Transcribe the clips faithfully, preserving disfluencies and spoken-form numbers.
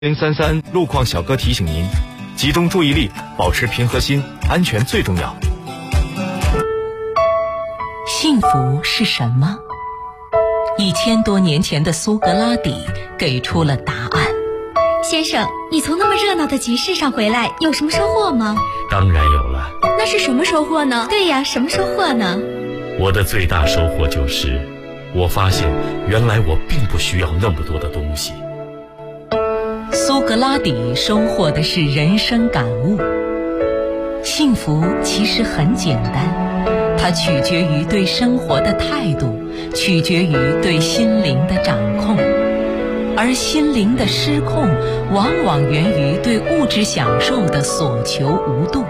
零三三路况小哥提醒您，集中注意力，保持平和心，安全最重要。 幸福是什么？一千多年前的苏格拉底给出了答案。 先生，你从那么热闹的集市上回来，有什么收获吗？ 当然有了。 那是什么收获呢？对呀，什么收获呢？ 我的最大收获就是，我发现原来我并不需要那么多的东西。 苏格拉底收获的是人生感悟。幸福其实很简单，它取决于对生活的态度，取决于对心灵的掌控。而心灵的失控，往往源于对物质享受的所求无度。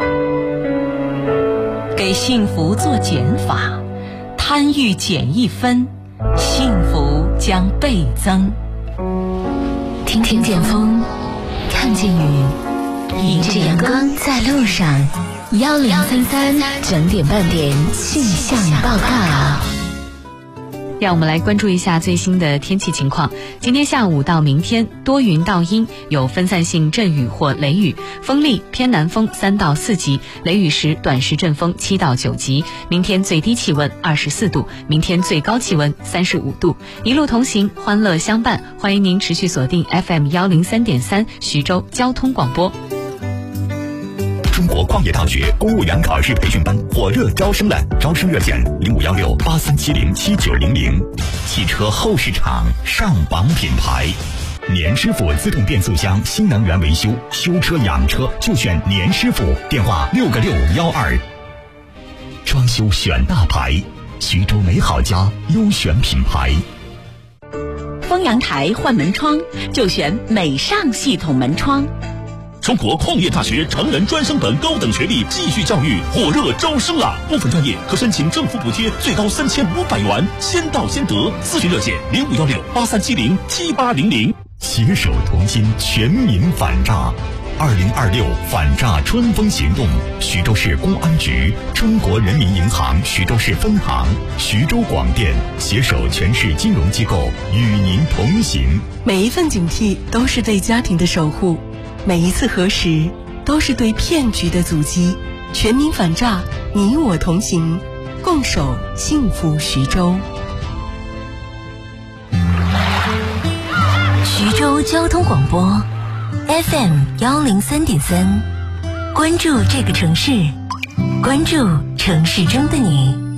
给幸福做减法，贪欲减一分，幸福将倍增。 听听见风，看见雨，迎着阳光在路上。幺零三三整点半点气象报告。 让我们来关注一下最新的天气情况。今天下午到明天多云到阴，有分散性阵雨或雷雨，风力偏南风三到四级，雷雨时短时阵风七到九级。明天最低气温二十四度，明天最高气温三十五度。一路同行，欢乐相伴，欢迎您持续锁定 F M 幺零三点三徐州交通广播。 中国矿业大学公务员考试培训班火热招生了，招生热线零五幺六八三七零七九零零。汽车后市场上榜品牌，年师傅自动变速箱新能源维修，修车养车就选年师傅，电话六个六幺二。装修选大牌，徐州美好家优选品牌。 丰阳台换门窗就选美尚系统门窗。 中国矿业大学成人专升本高等学历继续教育火热招生了，部分专业可申请政府补贴最高三千五百元，先到先得。咨询热线零五幺六八三七零七八零零。 携手同心，全民反诈。二零二六反诈春风行动，徐州市公安局、中国人民银行徐州市分行、徐州广电携手全市金融机构与您同行。 每一份警惕都是对家庭的守护，每一次核实都是对骗局的阻击。全民反诈，你我同行，共守幸福徐州。 徐州交通广播 F M 幺零三点三，关注这个城市，关注城市中的你。